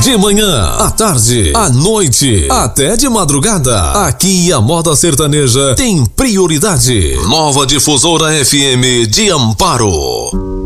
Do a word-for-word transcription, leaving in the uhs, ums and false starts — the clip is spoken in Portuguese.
De manhã, à tarde, à noite, até de madrugada. Aqui a moda sertaneja tem prioridade. Nova Difusora F M de Amparo.